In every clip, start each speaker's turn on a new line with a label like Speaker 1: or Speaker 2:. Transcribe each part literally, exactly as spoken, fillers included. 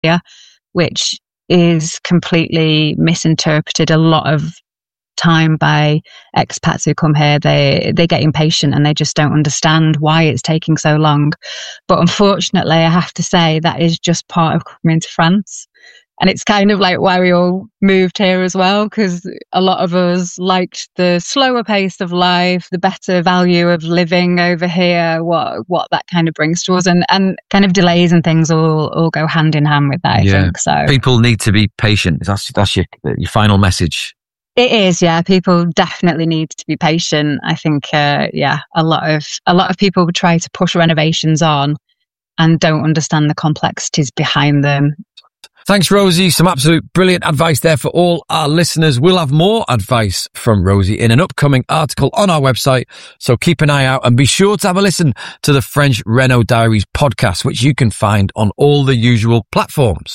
Speaker 1: which is completely misinterpreted a lot of time by expats who come here. They they get impatient and they just don't understand why it's taking so long. But unfortunately, I have to say that is just part of coming to France. And it's kind of like why we all moved here as well, because a lot of us liked the slower pace of life, the better value of living over here, what what that kind of brings to us. And, and kind of delays and things all, all go hand in hand with that, I
Speaker 2: yeah.
Speaker 1: think. So
Speaker 2: people need to be patient. That's, that's your, your final message.
Speaker 1: It is, yeah. People definitely need to be patient. I think, uh, yeah, a lot of a lot of people try to push renovations on and don't understand the complexities behind them.
Speaker 2: Thanks, Rosie. Some absolute brilliant advice there for all our listeners. We'll have more advice from Rosie in an upcoming article on our website, so keep an eye out and be sure to have a listen to the French Reno Diaries podcast, which you can find on all the usual platforms.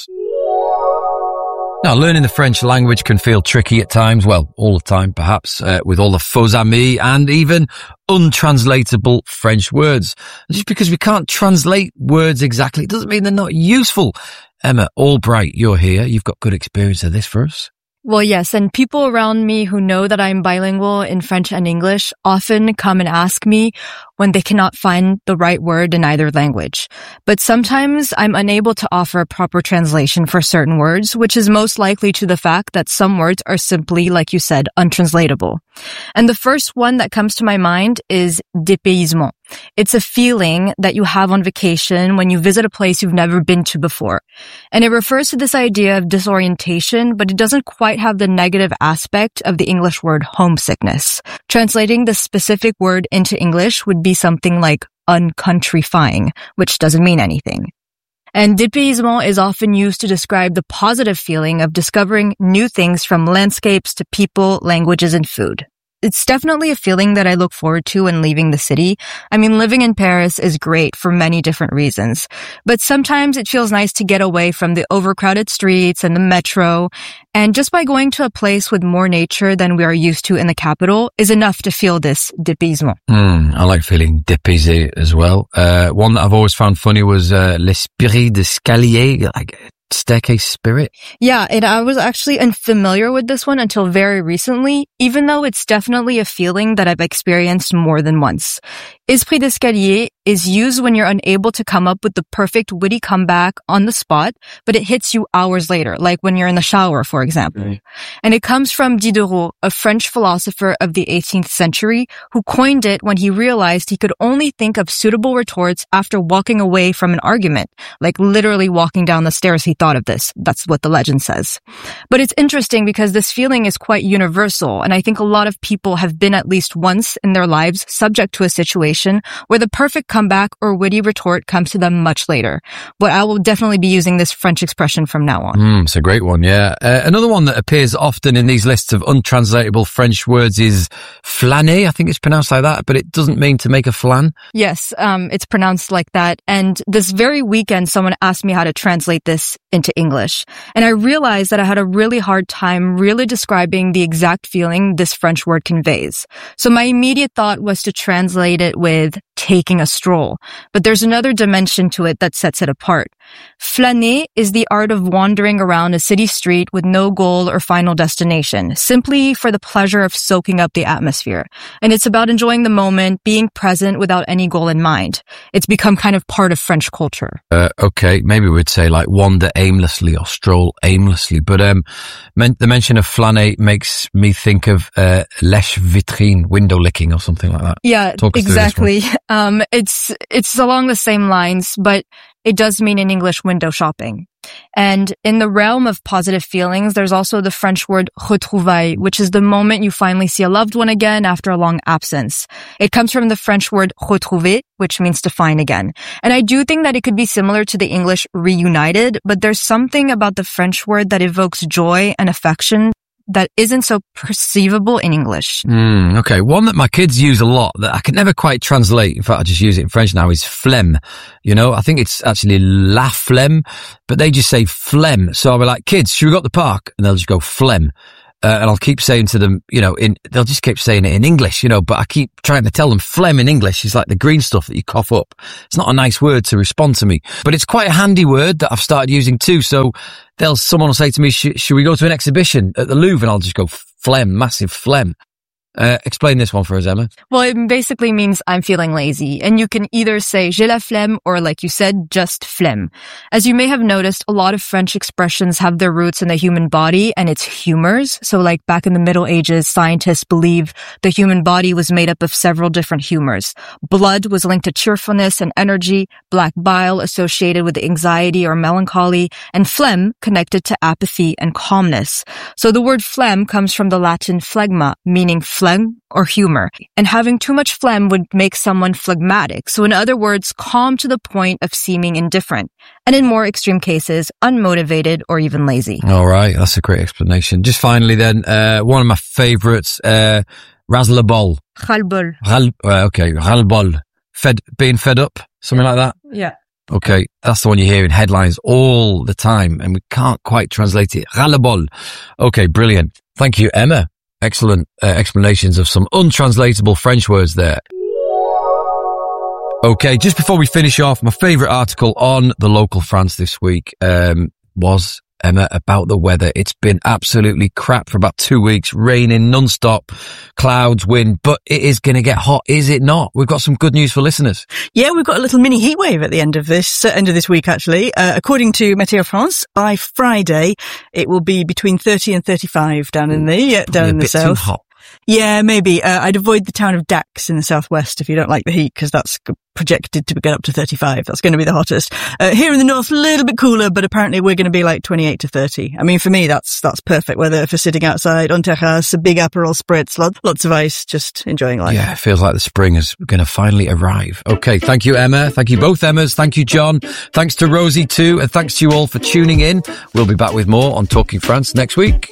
Speaker 2: Now, learning the French language can feel tricky at times, well, all the time perhaps, uh, with all the faux amis and even untranslatable French words. Just because we can't translate words exactly doesn't mean they're not useful. Emma Albright, you're here. You've got good experience of this for us.
Speaker 3: Well, yes, and people around me who know that I'm bilingual in French and English often come and ask me when they cannot find the right word in either language. But sometimes I'm unable to offer a proper translation for certain words, which is most likely to the fact that some words are simply, like you said, untranslatable. And the first one that comes to my mind is dépaysement. It's a feeling that you have on vacation when you visit a place you've never been to before. And it refers to this idea of disorientation, but it doesn't quite have the negative aspect of the English word homesickness. Translating the specific word into English would be something like uncountrifying, which doesn't mean anything. And dépaysement is often used to describe the positive feeling of discovering new things from landscapes to people, languages, and food. It's definitely a feeling that I look forward to when leaving the city. I mean, living in Paris is great for many different reasons, but sometimes it feels nice to get away from the overcrowded streets and the metro. And just by going to a place with more nature than we are used to in the capital is enough to feel this dépaysement.
Speaker 2: Mm, I like feeling dépaysé as well. Uh, one that I've always found funny was uh, l'esprit d'escalier, like staircase spirit.
Speaker 3: Yeah, and I was actually unfamiliar with this one until very recently, even though it's definitely a feeling that I've experienced more than once. Esprit d'escalier is used when you're unable to come up with the perfect witty comeback on the spot, but it hits you hours later, like when you're in the shower, for example. Right. And it comes from Diderot, a French philosopher of the eighteenth century, who coined it when he realized he could only think of suitable retorts after walking away from an argument, like literally walking down the stairs he thought of this. That's what the legend says. But it's interesting because this feeling is quite universal, and I think a lot of people have been at least once in their lives subject to a situation where the perfect comeback or witty retort comes to them much later. But I will definitely be using this French expression from now on.
Speaker 2: Mm, it's a great one, yeah. Uh, another one that appears often in these lists of untranslatable French words is flâner. I think it's pronounced like that, but it doesn't mean to make a flan.
Speaker 3: Yes, um, it's pronounced like that. And this very weekend, someone asked me how to translate this into English. And I realized that I had a really hard time really describing the exact feeling this French word conveys. So my immediate thought was to translate it with taking a stroll. But there's another dimension to it that sets it apart. Flâner is the art of wandering around a city street with no goal or final destination, simply for the pleasure of soaking up the atmosphere. And it's about enjoying the moment, being present without any goal in mind. It's become kind of part of French culture.
Speaker 2: Uh, okay, maybe we'd say like wander aimlessly or stroll aimlessly. But um, men- the mention of flâner makes me think of uh, lèche vitrine, window licking or something like that.
Speaker 3: Yeah,
Speaker 2: Talk us
Speaker 3: exactly. Um, it's it's along the same lines, but it does mean in English window shopping. And in the realm of positive feelings, there's also the French word retrouvailles, which is the moment you finally see a loved one again after a long absence. It comes from the French word retrouver, which means to find again. And I do think that it could be similar to the English reunited, but there's something about the French word that evokes joy and affection that isn't so perceivable in English.
Speaker 2: Mm, okay, one that my kids use a lot that I can never quite translate, in fact I just use it in French now, is flemme. You know, I think it's actually la flemme, but they just say phlegm. So I'll be like, kids, should we go to the park? And they'll just go phlegm. Uh, and I'll keep saying to them, you know, in, they'll just keep saying it in English, you know, but I keep trying to tell them phlegm in English is like the green stuff that you cough up. It's not a nice word to respond to me, but it's quite a handy word that I've started using too. So they'll, someone will say to me, should we go to an exhibition at the Louvre? And I'll just go phlegm, massive phlegm. Uh, explain this one for us, Emma.
Speaker 3: Well, it basically means I'm feeling lazy. And you can either say j'ai la flemme or, like you said, just flemme. As you may have noticed, a lot of French expressions have their roots in the human body and its humors. So like back in the Middle Ages, scientists believe the human body was made up of several different humors. Blood was linked to cheerfulness and energy, black bile associated with anxiety or melancholy, and phlegm connected to apathy and calmness. So the word phlegm comes from the Latin phlegma, meaning phlegm or humor, and having too much phlegm would make someone phlegmatic. So in other words, calm to the point of seeming indifferent, and in more extreme cases, unmotivated or even lazy.
Speaker 2: All right, that's a great explanation. Just finally then, uh, one of my favourites, uh, ras-le-bol.
Speaker 3: Ras-le-bol.
Speaker 2: Ral, uh, okay, ras-le-bol. Fed, being fed up, something like that?
Speaker 3: Yeah.
Speaker 2: Okay, that's the one you hear in headlines all the time, and we can't quite translate it. Ras-le-bol. Okay, brilliant. Thank you, Emma. Excellent uh, explanations of some untranslatable French words there. Okay, just before we finish off, my favourite article on the local France this week um, was, Emma, about the weather. It's been absolutely crap for about two weeks, raining non-stop, clouds, wind, but it is going to get hot, is it not? We've got some good news for listeners.
Speaker 4: Yeah, we've got a little mini heat wave at the end of this, uh, end of this week actually. Uh, according to Météo France, by Friday, it will be between thirty and thirty-five down in the, uh, down in the south.
Speaker 2: A bit too hot.
Speaker 4: Yeah, maybe. Uh, I'd avoid the town of Dax in the southwest if you don't like the heat, because that's projected to get up to thirty-five. That's going to be the hottest. Uh, here in the north, a little bit cooler, but apparently we're going to be like twenty-eight to thirty. I mean, for me, that's that's perfect weather for sitting outside on terrace, a big Aperol spritz, lots, lots of ice, just enjoying life.
Speaker 2: Yeah, it feels like the spring is going to finally arrive. Okay, thank you, Emma. Thank you both, Emmas. Thank you, John. Thanks to Rosie too, and thanks to you all for tuning in. We'll be back with more on Talking France next week.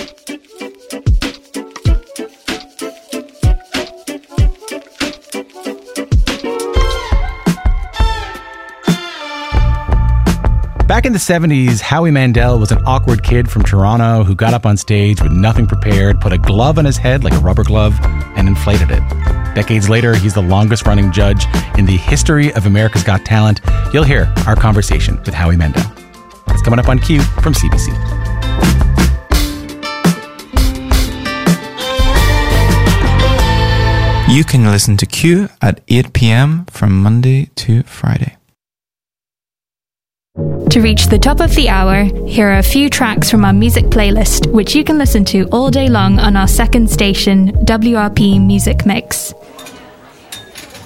Speaker 5: Back in the seventies, Howie Mandel was an awkward kid from Toronto who got up on stage with nothing prepared, put a glove on his head like a rubber glove, and inflated it. Decades later, he's the longest-running judge in the history of America's Got Talent. You'll hear our conversation with Howie Mandel. It's coming up on Q from C B C.
Speaker 6: You can listen to Q at eight p.m. from Monday to Friday.
Speaker 7: To reach the top of the hour, here are a few tracks from our music playlist, which you can listen to all day long on our second station, W R P Music Mix.